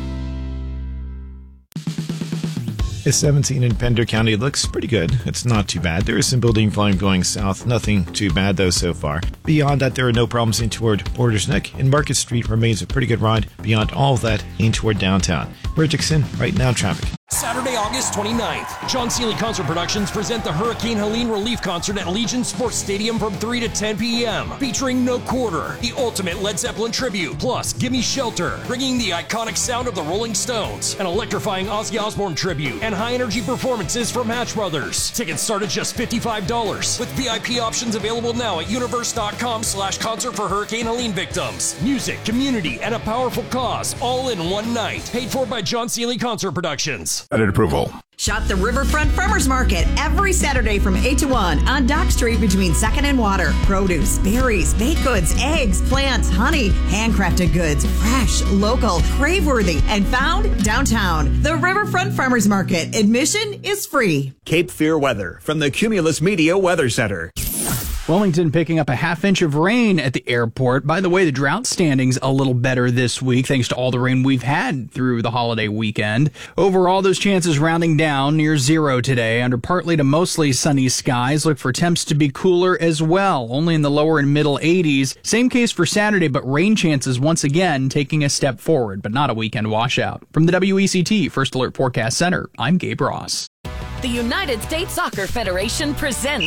The 17 in Pender County looks pretty good. It's not too bad. There is some building volume going south. Nothing too bad, though, so far. Beyond that, there are no problems in toward Borders Neck, and Market Street remains a pretty good ride. Beyond all of that, in toward downtown. We're Dixon, Right Now Traffic. Saturday, August 29th, John Seeley Concert Productions present the Hurricane Helene Relief Concert at Legion Sports Stadium from 3 to 10 p.m. Featuring No Quarter, the ultimate Led Zeppelin tribute, plus Gimme Shelter, bringing the iconic sound of the Rolling Stones, an electrifying Ozzy Osbourne tribute, and high-energy performances from Hatch Brothers. Tickets start at just $55, with VIP options available now at universe.com/concert for Hurricane Helene victims. Music, community, and a powerful cause, all in one night. Paid for by John Seeley Concert Productions. Credit approval. Shop the Riverfront Farmers Market every Saturday from 8 to 1 on Dock Street between 2nd and Water. Produce, berries, baked goods, eggs, plants, honey, handcrafted goods, fresh, local, crave-worthy, and found downtown. The Riverfront Farmers Market. Admission is free. Cape Fear weather from the Cumulus Media Weather Center. Wellington picking up a half inch of rain at the airport. By the way, the drought standing's a little better this week thanks to all the rain we've had through the holiday weekend. Overall, those chances rounding down near zero today. Under partly to mostly sunny skies, look for temps to be cooler as well, only in the lower and middle 80s. Same case for Saturday, but rain chances once again taking a step forward, but not a weekend washout. From the WECT First Alert Forecast Center, I'm Gabe Ross. The United States Soccer Federation presents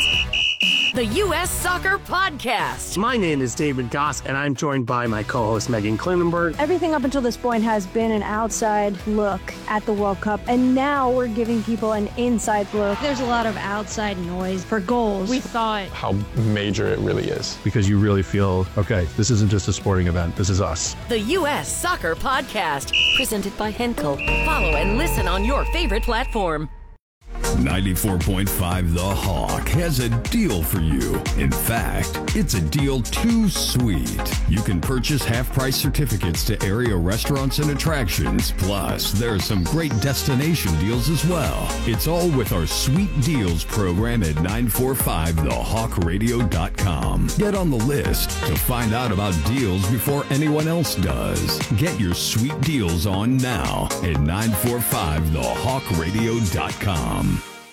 the U.S. Soccer Podcast. My name is David Goss, and I'm joined by my co-host Megan Klinenberg. Everything up until this point has been an outside look at the World Cup, and now we're giving people an inside look. There's a lot of outside noise for goals. We thought how major it really is. Because you really feel, okay, this isn't just a sporting event, this is us. The U.S. Soccer Podcast, presented by Henkel. Follow and listen on your favorite platform. 94.5 The Hawk has a deal for you. In fact, it's a deal too sweet. You can purchase half-price certificates to area restaurants and attractions. Plus, there are some great destination deals as well. It's all with our Sweet Deals program at 945thehawkradio.com. Get on the list to find out about deals before anyone else does. Get your sweet deals on now at 945thehawkradio.com.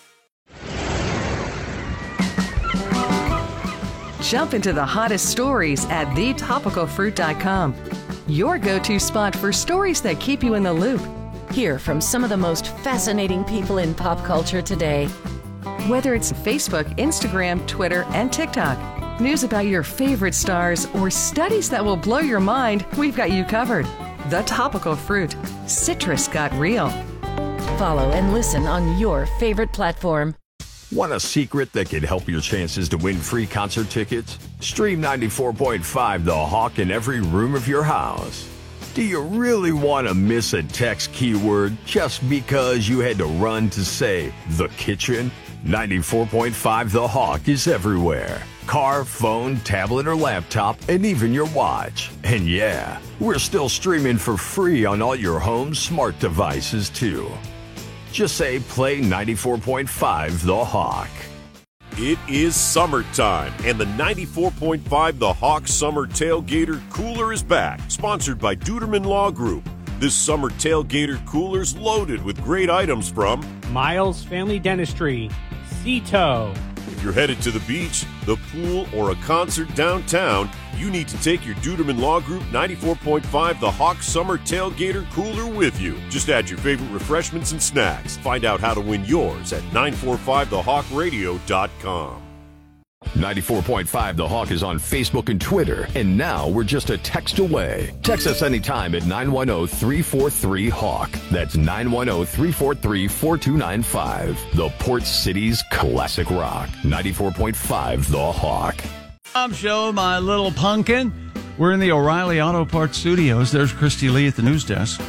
Jump into the hottest stories at thetopicalfruit.com. Your go-to spot for stories that keep you in the loop. Hear from some of the most fascinating people in pop culture today. Whether it's Facebook, Instagram, Twitter, and TikTok, news about your favorite stars, or studies that will blow your mind, we've got you covered. The Topical Fruit. Citrus got real. Follow and listen on your favorite platform. Want a secret that could help your chances to win free concert tickets? Stream 94.5 The Hawk in every room of your house. Do you really want to miss a text keyword just because you had to run to say the kitchen? 94.5 The Hawk is everywhere. Car, phone, tablet, or laptop, and even your watch. And yeah, we're still streaming for free on all your home smart devices too. Just say play 94.5 The Hawk. It is summertime, and the 94.5 The Hawk Summer Tailgater Cooler is back, sponsored by Duderman Law Group. This summer tailgater cooler's loaded with great items from Miles Family Dentistry, Cito. If you're headed to the beach, the pool, or a concert downtown, you need to take your Duderman Law Group 94.5 The Hawk Summer Tailgater Cooler with you. Just add your favorite refreshments and snacks. Find out how to win yours at 945thehawkradio.com. 94.5 The Hawk is on Facebook and Twitter, and now we're just a text away. Text us anytime at 910-343-HAWK. That's 910-343-4295. The Port City's classic rock. 94.5 The Hawk. Show, my little pumpkin. We're in the O'Reilly Auto Parts studios. There's Christy Lee at the news desk.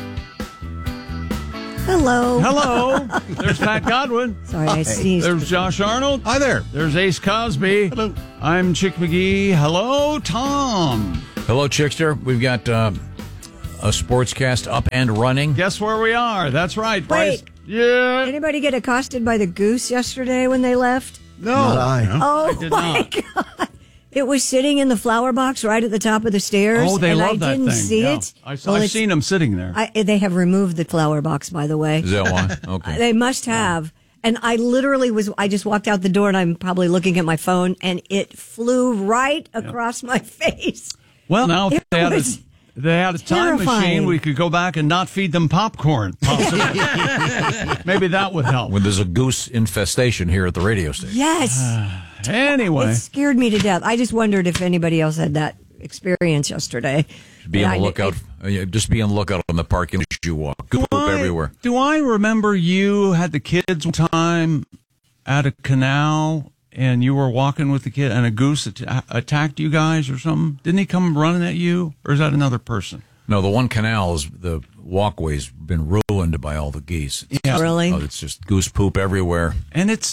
Hello. Hello. There's Pat Godwin. Sorry, I sneezed. There's Josh Arnold. Hi there. There's Ace Cosby. Hello. I'm Chick McGee. Hello, Tom. Hello, Chickster. We've got a sportscast up and running. Guess where we are? That's right, Bryce. Wait. Yeah. Anybody get accosted by the goose yesterday when they left? No. Not I. Oh, I did my not. God. It was sitting in the flower box right at the top of the stairs. Oh, they and love I that didn't thing. see Yeah. it. I've Well, seen them sitting there. They have removed the flower box, by the way. Is that why? Okay. They must have. And I literally I just walked out the door and I'm probably looking at my phone and it flew right across my face. Well, now if they had a time terrifying. machine, we could go back and not feed them popcorn. Possibly. Maybe that would help. When there's a goose infestation here at the radio station. Yes. Anyway. It scared me to death. I just wondered if anybody else had that experience yesterday. Be on the lookout. Just be on the lookout on the parking as you walk. Goop everywhere. Do I remember you had the kids one time at a canal and you were walking with the kid and a goose attacked you guys or something? Didn't he come running at you? Or is that another person? No, the one canal is the walkway's been ruined by all the geese. Yeah. Really? It's just goose poop everywhere. And it's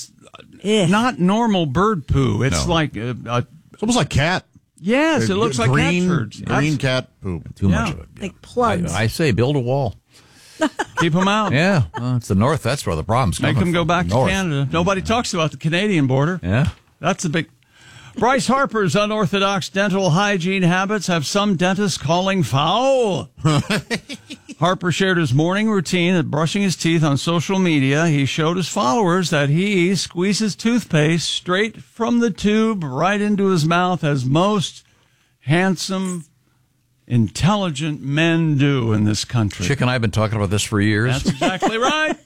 not normal bird poo. It's like it's almost like cat. Yes, it looks like cat turds. Green cat poop. Too much of it. Like plugs. I say build a wall. Keep them out. Yeah, it's the north. That's where the problem's coming Make them from. go back North. to Canada. Nobody talks about the Canadian border. Yeah. That's a big... Bryce Harper's unorthodox dental hygiene habits have some dentists calling foul. Harper shared his morning routine of brushing his teeth on social media. He showed his followers that he squeezes toothpaste straight from the tube right into his mouth, as most handsome, intelligent men do in this country. Chick and I have been talking about this for years. That's exactly right.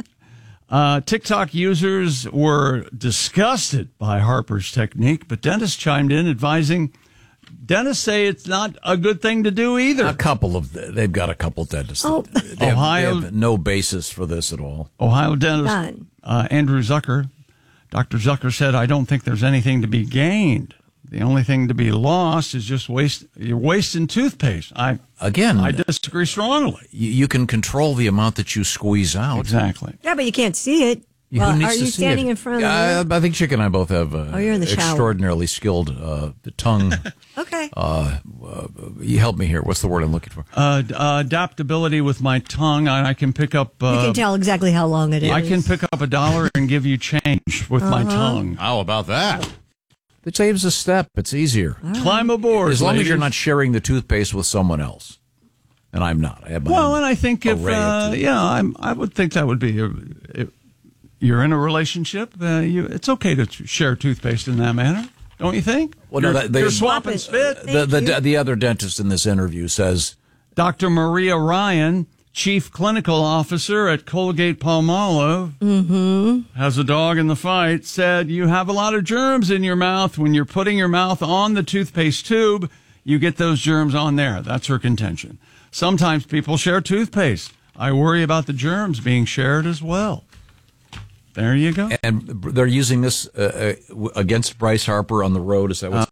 TikTok users were disgusted by Harper's technique, but dentists chimed in advising dentists say it's not a good thing to do either. They've got a couple dentists. They have no basis for this at all. Ohio dentist Andrew Zucker, Dr. Zucker said, I don't think there's anything to be gained. The only thing to be lost is just you're wasting toothpaste. I disagree strongly. You can control the amount that you squeeze out. Exactly. Yeah, but you can't see it. Well, are you standing in front of the mirror? I think Chick and I both have you're in the shower. extraordinarily skilled tongue. Okay. You help me here. What's the word I'm looking for? Adaptability with my tongue. I can pick up... you can tell exactly how long it is. I can pick up $1 and give you change with my tongue. How about that? It saves a step. It's easier. Right. Climb aboard, as long ladies. as you're not sharing the toothpaste with someone else. And I'm not. I have my Well, and I think if I would think that would be if you're in a relationship. It's okay to share toothpaste in that manner, don't you think? Well, you're swapping spit. The other dentist in this interview says, Dr. Maria Ryan, Chief Clinical Officer at Colgate-Palmolive, has a dog in the fight, said you have a lot of germs in your mouth. When you're putting your mouth on the toothpaste tube, you get those germs on there. That's her contention. Sometimes people share toothpaste. I worry about the germs being shared as well. There you go. And they're using this against Bryce Harper on the road. Is that what's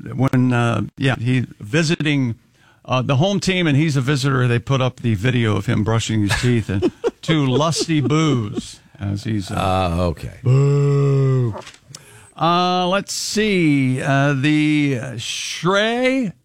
he's visiting the home team, and he's a visitor. They put up the video of him brushing his teeth and two lusty boos as he's okay. Boo. Let's see. The Shrey,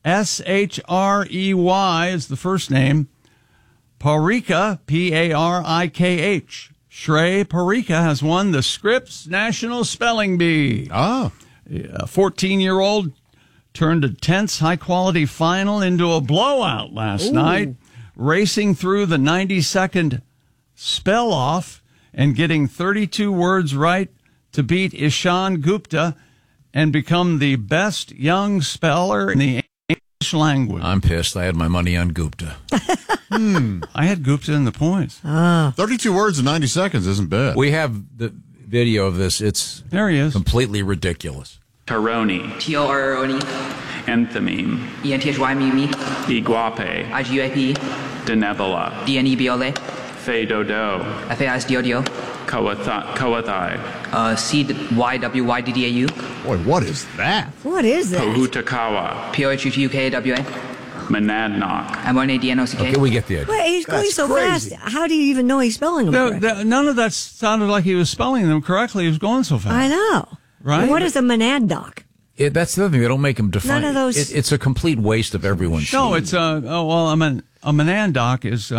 Shrey is the first name. Parikh, Parikh. Shrey Parikh has won the Scripps National Spelling Bee. A 14-year-old turned a tense, high-quality final into a blowout last night, racing through the 90-second spell-off and getting 32 words right to beat Ishan Gupta and become the best young speller in the English language. I'm pissed. I had my money on Gupta. I had Gupta in the points. 32 words in 90 seconds isn't bad. We have video of this. It's there he is. Completely ridiculous. Taroni. T-O-R-O-N-E. Enthymeme. E-N-T-H-Y-M-E-M-E. Iguape. I-G-U-A-P. Denebola. D-N-E-B-O-L-A. Feidodo. F-A-S-D-O-D-O. Coathai. C-Y-W-Y-D-D-A-U. Boy, what is that? What is that? Pohutakawa. P-O-H-U-T-U-K-A-W-A. Monadnock. M-O-N-A-D-N-O-C-K. Okay, we get the idea. Wait, he's going so fast. How do you even know he's spelling them correctly? None of that sounded like he was spelling them correctly. He was going so fast. I know. Right? What is a monadnock? That's the other thing. They don't make them define. None of those. It's a complete waste of everyone's. No, it's a monadnock is.